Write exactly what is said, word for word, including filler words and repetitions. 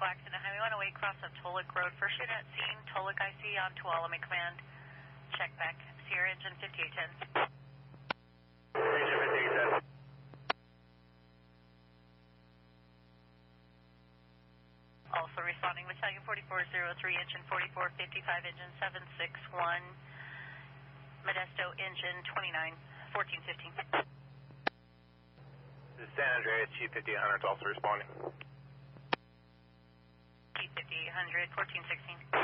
Accident Highway one oh eight, cross of Tolick Road. First unit at scene, Tolick I C on Tuolumne Command. Check back. Sierra engine fifty-eight ten. Engine fifty-eight ten. Also responding, Battalion forty-four oh three, engine forty-four fifty-five, engine seven six one, Modesto engine twenty-nine fourteen fifteen. This is San Andreas, Chief fifty-eight hundred is also responding. Chief fifty-eight hundred, fourteen sixteen.